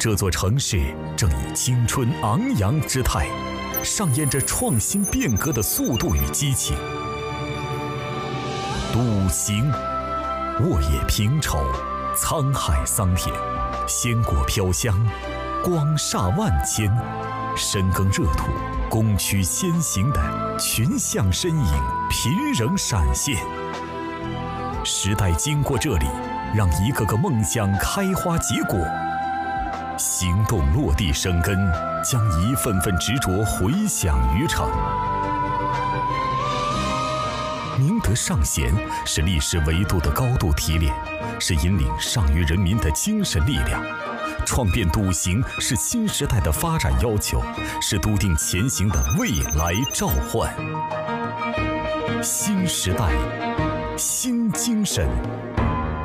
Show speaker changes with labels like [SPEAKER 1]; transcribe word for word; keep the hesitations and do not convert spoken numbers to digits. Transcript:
[SPEAKER 1] 这座城市正以青春昂扬之态，上演着创新变革的速度与激情。笃行，沃野平畴，沧海桑田，鲜果飘香，光煞万千，深耕热土，攻趋先行的群像身影频仍闪现。时代经过这里，让一个个梦想开花结果，行动落地生根，将一份份执着回响于城。明德尚贤是历史维度的高度提炼，是引领上虞人民的精神力量。创变笃行是新时代的发展要求，是笃定前行的未来召唤。新时代，新精神。